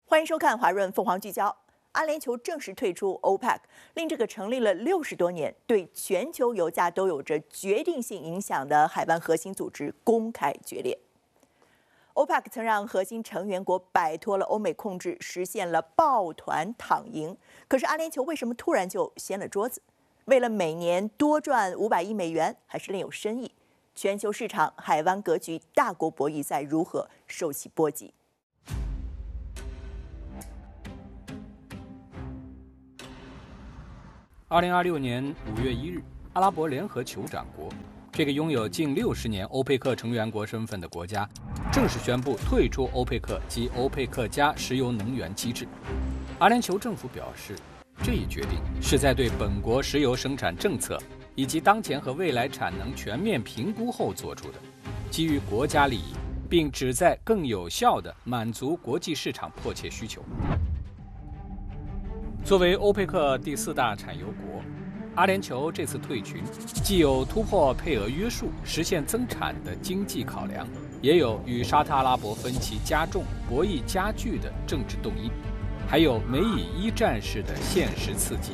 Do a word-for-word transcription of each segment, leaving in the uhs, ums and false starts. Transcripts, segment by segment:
欢迎收看华润凤凰聚焦。阿联酋正式退出 O P E C， 令这个成立了六十多年、对全球油价都有着决定性影响的海湾核心组织公开决裂。O P E C 曾让核心成员国摆脱了欧美控制，实现了抱团躺赢。可是阿联酋为什么突然就掀了桌子？为了每年多赚五百亿美元，还是另有深意？全球市场、海湾格局、大国博弈在如何受其波及？ 二零二六年五月一日，阿拉伯联合酋长国这个拥有近六十年欧佩克成员国身份的国家，正式宣布退出欧佩克及欧佩克加石油能源机制。阿联酋政府表示，这一决定是在对本国石油生产政策以及当前和未来产能全面评估后做出的，基于国家利益，并旨在更有效地满足国际市场迫切需求。作为欧佩克第四大产油国，阿联酋这次退群，既有突破配额约束、实现增产的经济考量，也有与沙特阿拉伯分歧加重、博弈加剧的政治动因，还有美以一战式的现实刺激。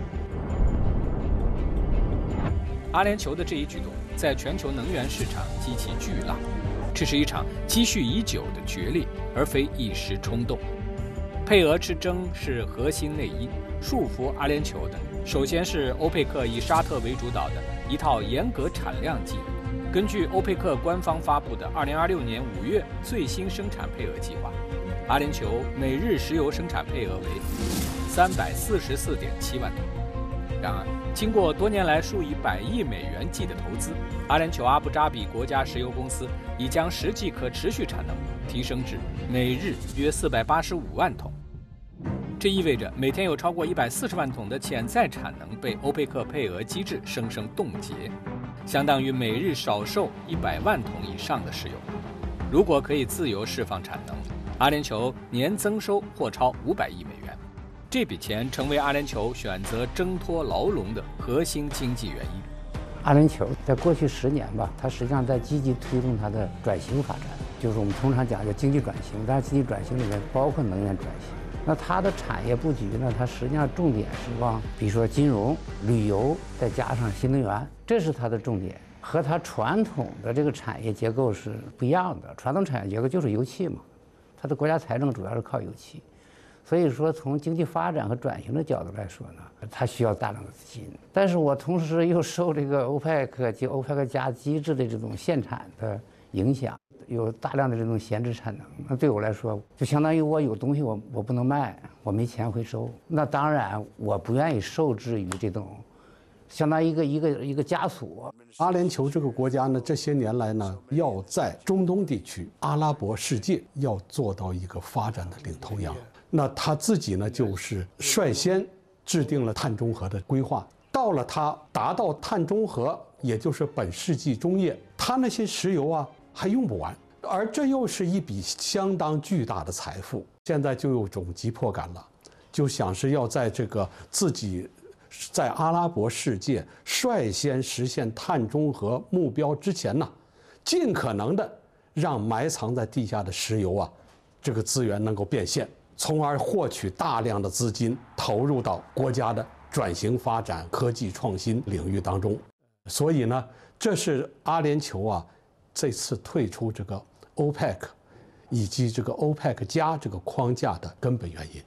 阿联酋的这一举动在全球能源市场激起巨浪，这是一场积蓄已久的决裂，而非一时冲动。配额之争是核心内因，束缚阿联酋的首先是欧佩克以沙特为主导的一套严格产量计划。根据欧佩克官方发布的二零二六年五月最新生产配额计划，阿联酋每日石油生产配额为三百四十四点七万桶。然而，经过多年来数以百亿美元计的投资，阿联酋阿布扎比国家石油公司已将实际可持续产能提升至每日约四百八十五万桶。这意味着每天有超过一百四十万桶的潜在产能被欧佩克配额机制生生冻结，相当于每日少售一百万桶以上的石油。如果可以自由释放产能，阿联酋年增收或超五百亿美元。这笔钱成为阿联酋选择挣脱牢笼的核心经济原因。 阿联酋在过去十年吧，它实际上在积极推动它的转型发展，就是我们通常讲叫经济转型，但是经济转型里面包括能源转型。那它的产业布局呢，它实际上重点是往，比如说金融、旅游，再加上新能源，这是它的重点，和它传统的这个产业结构是不一样的。传统产业结构就是油气嘛，它的国家财政主要是靠油气。所以说，从经济发展和转型的角度来说呢，它需要大量的资金。但是我同时又受这个欧佩克及欧佩克加机制的这种限产的影响，有大量的这种闲置产能。那对我来说，就相当于我有东西我我不能卖，我没钱回收。那当然，我不愿意受制于这种，相当于一个一个一个枷锁。 阿联酋这个国家呢，这些年来呢，要在中东地区、阿拉伯世界要做到一个发展的领头羊。那他自己呢，就是率先制定了碳中和的规划。到了他达到碳中和，也就是本世纪中叶，他那些石油啊还用不完，而这又是一笔相当巨大的财富。现在就有种急迫感了，就想是要在这个自己在阿拉伯世界率先实现碳中和目标之前呢，尽可能的让埋藏在地下的石油啊这个资源能够变现，从而获取大量的资金投入到国家的转型发展、科技创新领域当中。所以呢，这是阿联酋啊这次退出这个 O P E C 以及这个 O P E C 加这个框架的根本原因。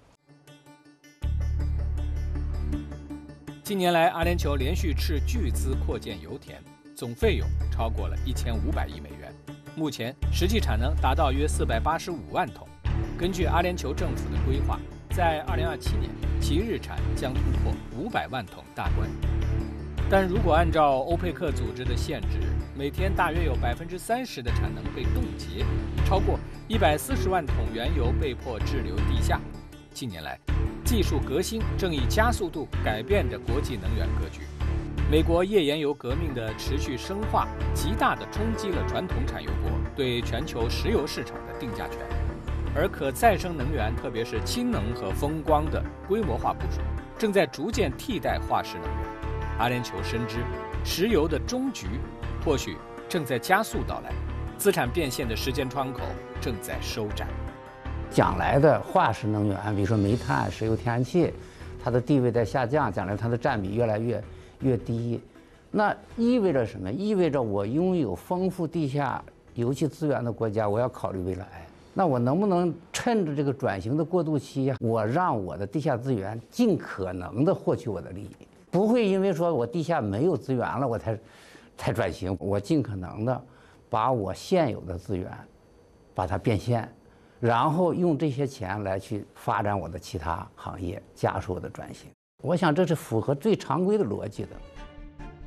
近年来，阿联酋连续斥巨资扩建油田，总费用超过了一千五百亿美元，目前实际产能达到约四百八十五万桶。根据阿联酋政府的规划，在二零二七年，其日产将突破五百万桶大关。但如果按照欧佩克组织的限制，每天大约有百分之三十的产能被冻结，超过一百四十万桶原油被迫滞留地下。近年来，技术革新正以加速度改变着国际能源格局。美国页岩油革命的持续深化，极大地冲击了传统产油国对全球石油市场的定价权。而可再生能源，特别是氢能和风光的规模化部署，正在逐渐替代化石能源。阿联酋深知，石油的终局或许正在加速到来，资产变现的时间窗口正在收窄。 将来的化石能源，比如说煤炭、石油、天然气，它的地位在下降，将来它的占比越来越越低。那意味着什么？意味着我拥有丰富地下油气资源的国家，我要考虑未来。那我能不能趁着这个转型的过渡期，我让我的地下资源尽可能的获取我的利益，不会因为说我地下没有资源了，我才才转型。我尽可能的把我现有的资源，把它变现，然后用这些钱来去发展我的其他行业，加速我的转型。我想这是符合最常规的逻辑的。